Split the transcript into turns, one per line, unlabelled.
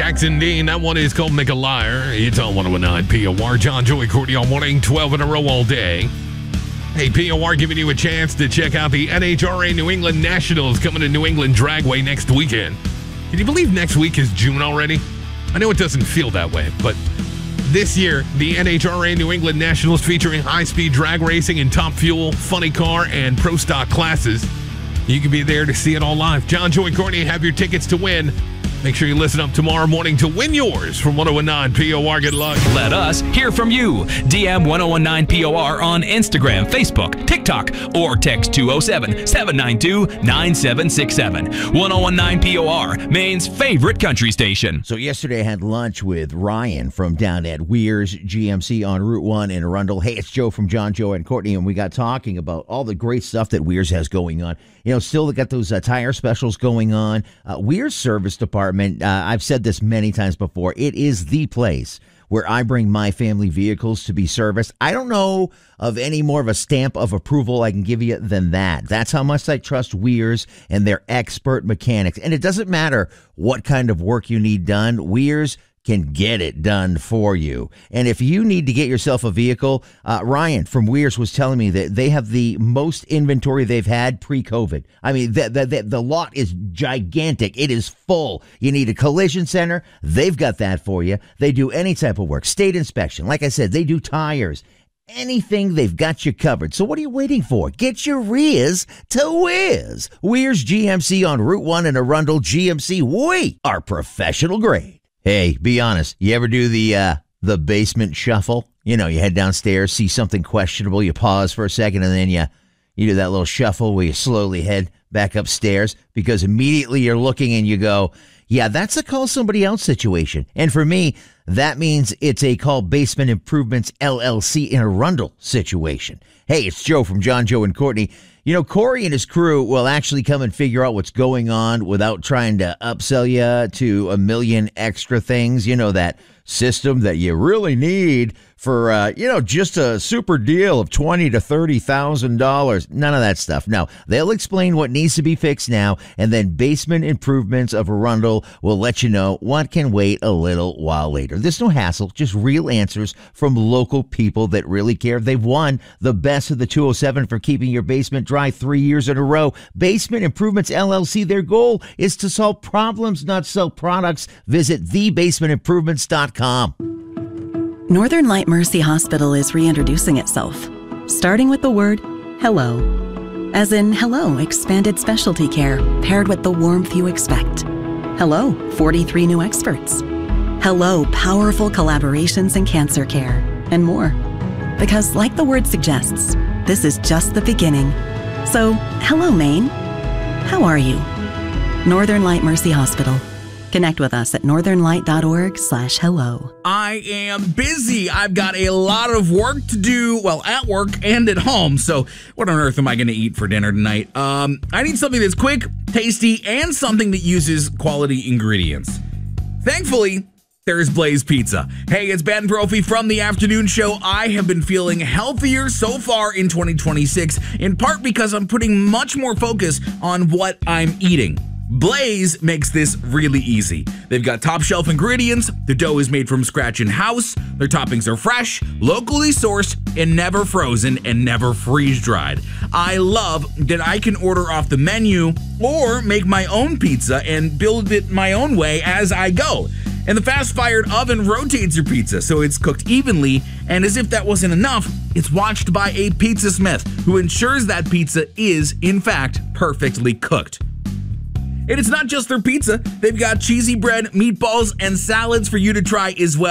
Jackson Dean. That one is called Make a Liar. It's on 109 POR. John, Joey, Courtney on morning, 12 in a row all day. Hey, POR giving you a chance to check out the NHRA New England Nationals coming to New England Dragway next weekend. Can you believe next week is June already? I know it doesn't feel that way, but this year, the NHRA New England Nationals featuring high-speed drag racing in top fuel, funny car, and pro stock classes. You can be there to see it all live. John, Joey, Courtney have your tickets to win. Make sure you listen up tomorrow morning to win yours from 1019 POR. Good luck.
Let us hear from you. DM 1019 POR on Instagram, Facebook, TikTok, or text 207-792-9767. 1019 POR, Maine's favorite country station.
So yesterday I had lunch with Ryan from down at Weir's GMC on Route 1 in Arundel. Hey, it's Joe from John, Joe, and Courtney, and we got talking about all the great stuff that Weir's has going on. You know, still they got those tire specials going on. Weir's service department, I've said this many times before, it is the place where I bring my family vehicles to be serviced. I don't know of any more of a stamp of approval I can give you than that. That's how much I trust Weir's and their expert mechanics. And it doesn't matter what kind of work you need done, Weir's can get it done for you. And if you need to get yourself a vehicle, Ryan from Weir's was telling me that they have the most inventory they've had pre-COVID. I mean, the lot is gigantic. It is full. You need a collision center. They've got that for you. They do any type of work. State inspection. Like I said, they do tires. Anything, they've got you covered. So what are you waiting for? Get your Riz to Whiz. Weir's GMC on Route 1 in Arundel. GMC, we are professional grade. Hey, be honest. You ever do the basement shuffle? You know, you head downstairs, see something questionable, you pause for a second, and then you do that little shuffle where you slowly head back upstairs because immediately you're looking and you go, yeah, that's a call somebody else situation. And for me, that means it's a call Basement Improvements LLC in Arundel situation. Hey, it's Joe from John, Joe, and Courtney. You know, Corey and his crew will actually come and figure out what's going on without trying to upsell you to a million extra things. You know, that system that you really need for, just a super deal of $20,000 to $30,000. None of that stuff. No, they'll explain what needs to be fixed now, and then Basement Improvements of Arundel will let you know what can wait a little while later. There's no hassle, just real answers from local people that really care. They've won the best of the 207 for keeping your basement dry 3 years in a row. Basement Improvements LLC, their goal is to solve problems, not sell products. Visit thebasementimprovements.com.
Northern Light Mercy Hospital is reintroducing itself, starting with the word hello. As in, hello, expanded specialty care paired with the warmth you expect. Hello, 43 new experts. Hello, powerful collaborations in cancer care, and more. Because like the word suggests, this is just the beginning. So, hello, Maine. How are you? Northern Light Mercy Hospital. Connect with us at northernlight.org/hello.
I am busy. I've got a lot of work to do, well, at work and at home. So what on earth am I going to eat for dinner tonight? I need something that's quick, tasty, and something that uses quality ingredients. Thankfully, there's Blaze Pizza. Hey, it's Ben Brophy from The Afternoon Show. I have been feeling healthier so far in 2026, in part because I'm putting much more focus on what I'm eating. Blaze makes this really easy. They've got top shelf ingredients, the dough is made from scratch in-house, their toppings are fresh, locally sourced, and never frozen and never freeze-dried. I love that I can order off the menu or make my own pizza and build it my own way as I go. And the fast-fired oven rotates your pizza so it's cooked evenly, and as if that wasn't enough, it's watched by a pizza smith who ensures that pizza is, in fact, perfectly cooked. And it's not just their pizza. They've got cheesy bread, meatballs, and salads for you to try as well.